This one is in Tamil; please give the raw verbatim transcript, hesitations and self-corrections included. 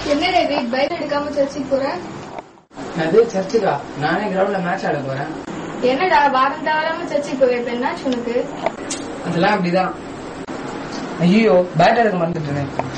என்ன டேவிட் பைக் எடுக்காம சர்ச்சுக்கு போறேன்? அது சர்ச்சுக்கா? நானே கிரவுண்ட்ல மேட்ச் ஆட போறேன். என்னடா வாரம் தவறாம சர்ச்சுக்கு போய் என்னாச்சு உனக்கு? அதெல்லாம் அப்படிதான். ஐயோ பேட் எடுக்க மறந்துட்டேன்.